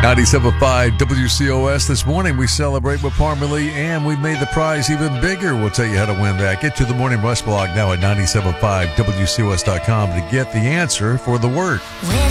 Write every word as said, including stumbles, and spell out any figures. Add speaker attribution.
Speaker 1: ninety-seven point five W C O S. This morning we celebrate with Parmalee, and we made the prize even bigger. We'll tell you how to win that. Get to the Morning Rush blog now at ninety-seven point five W C O S dot com to get the answer for the word.